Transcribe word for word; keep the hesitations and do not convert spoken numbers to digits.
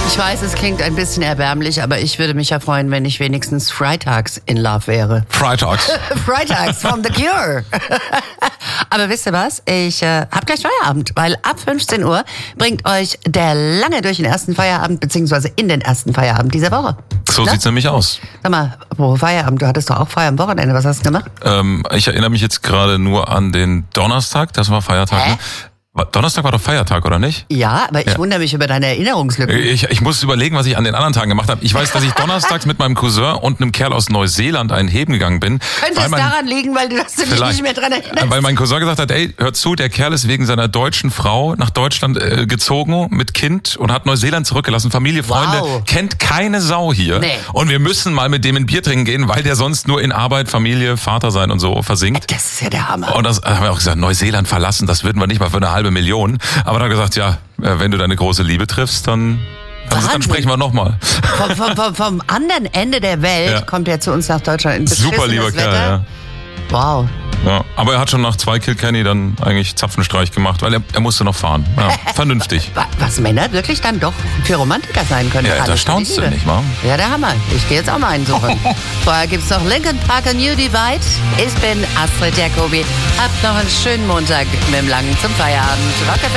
Ich weiß, es klingt ein bisschen erbärmlich, aber ich würde mich ja freuen, wenn ich wenigstens freitags in Love wäre. Freitags. Freitags from The Cure. Aber wisst ihr was? Ich äh, hab gleich Feierabend, weil ab fünfzehn Uhr bringt euch der lange durch den ersten Feierabend, beziehungsweise in den ersten Feierabend dieser Woche. So Na? sieht's nämlich aus. Sag mal, wo Feierabend? Du hattest doch auch Feier am Wochenende. Was hast du gemacht? Ähm, ich erinnere mich jetzt gerade nur an den Donnerstag, das war Feiertag. Hä? Ne? Donnerstag war doch Feiertag, oder nicht? Ja, aber ich Ja. wundere mich über deine Erinnerungslücken. Ich, ich muss überlegen, was ich an den anderen Tagen gemacht habe. Ich weiß, dass ich donnerstags mit meinem Cousin und einem Kerl aus Neuseeland einen Heben gegangen bin. Könnte es mein, daran liegen, weil du das dich vielleicht. nicht mehr dran erinnerst? Weil mein Cousin gesagt hat, ey, hör zu, der Kerl ist wegen seiner deutschen Frau nach Deutschland äh, gezogen mit Kind und hat Neuseeland zurückgelassen. Familie, Freunde, Wow. kennt keine Sau hier. Nee. Und wir müssen mal mit dem ein Bier trinken gehen, weil der sonst nur in Arbeit, Familie, Vater sein und so versinkt. Das ist ja der Hammer. Und das haben wir auch gesagt, Neuseeland verlassen, das würden wir nicht mal für eine halbe Million. Aber dann gesagt, ja, wenn du deine große Liebe triffst, dann, dann, dann sprechen wir nochmal. Vom, vom, vom, vom anderen Ende der Welt Ja. kommt er zu uns nach Deutschland in Super lieber beschissenes Kerl, Wetter. ja. Wow. Ja, aber er hat schon nach zwei Kilkenny dann eigentlich Zapfenstreich gemacht, weil er, er musste noch fahren. Ja, vernünftig. Wa- Was Männer wirklich dann doch für Romantiker sein können. Ja, Alles da für staunst die du Liebe. nicht, wa? Ja, der Hammer. Ich gehe jetzt auch mal einen suchen. Vorher gibt's noch Linkin Park und New Divide. Ich bin Astrid Jacobi. Habt noch einen schönen Montag mit dem Langen zum Feierabend. Rock F M.